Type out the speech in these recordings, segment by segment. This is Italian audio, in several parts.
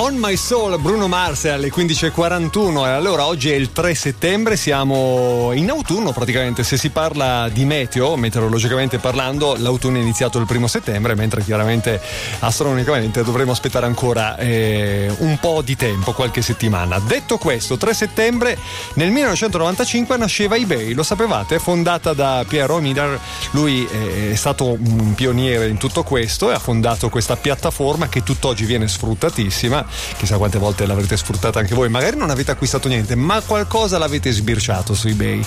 On My Soul, Bruno Mars alle 15.41. E allora oggi è il 3 settembre, siamo in autunno praticamente. Se si parla di meteo, meteorologicamente parlando, l'autunno è iniziato il 1 settembre, mentre chiaramente astronomicamente dovremo aspettare ancora un po' di tempo, qualche settimana. Detto questo, 3 settembre nel 1995 nasceva eBay, lo sapevate? Fondata da Piero Miller, lui è stato un pioniere in tutto questo e ha fondato questa piattaforma che tutt'oggi viene sfruttatissima. Chissà quante volte l'avrete sfruttata anche voi, magari non avete acquistato niente ma qualcosa l'avete sbirciato su eBay.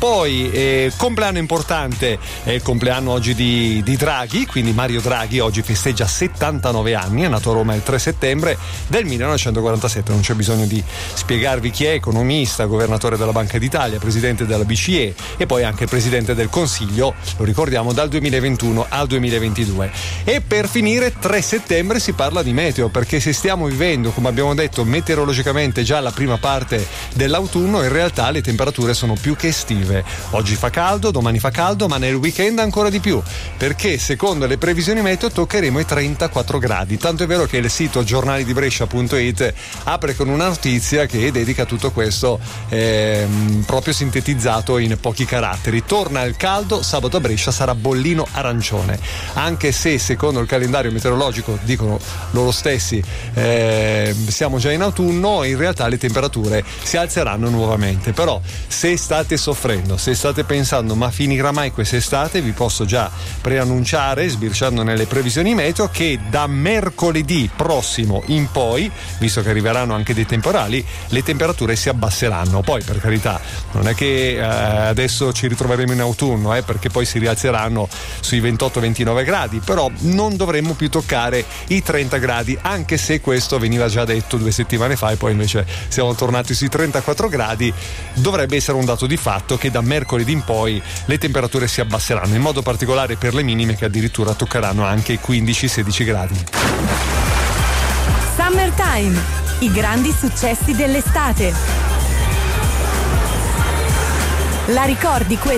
Poi compleanno importante è il compleanno oggi di Draghi, quindi Mario Draghi oggi festeggia 79 anni, è nato a Roma il 3 settembre del 1947, non c'è bisogno di spiegarvi chi è: economista, governatore della Banca d'Italia, presidente della BCE e poi anche presidente del Consiglio, lo ricordiamo, dal 2021 al 2022. E per finire, 3 settembre si parla di meteo, perché se stiamo vivendo, come abbiamo detto, meteorologicamente già la prima parte dell'autunno, in realtà le temperature sono più che estive. Oggi fa caldo, domani fa caldo, ma nel weekend ancora di più, perché secondo le previsioni meteo toccheremo i 34 gradi. Tanto è vero che il sito giornalidibrescia.it apre con una notizia che dedica tutto questo proprio sintetizzato in pochi caratteri. Torna il caldo, sabato a Brescia sarà bollino arancione, anche se secondo il calendario meteorologico, dicono loro stessi, siamo già in autunno, in realtà le temperature si alzeranno nuovamente. Però se state soffrendo, se state pensando ma finirà mai quest'estate, vi posso già preannunciare, sbirciando nelle previsioni meteo, che da mercoledì prossimo in poi, visto che arriveranno anche dei temporali, le temperature si abbasseranno. Poi per carità non è che adesso ci ritroveremo in autunno, perché poi si rialzeranno sui 28-29 gradi, però non dovremmo più toccare i 30 gradi, anche se questo veniva già detto 2 settimane fa e poi invece siamo tornati sui 34 gradi. Dovrebbe essere un dato di fatto che da mercoledì in poi le temperature si abbasseranno, in modo particolare per le minime, che addirittura toccheranno anche i 15-16 gradi. Summertime, i grandi successi dell'estate. La ricordi questa?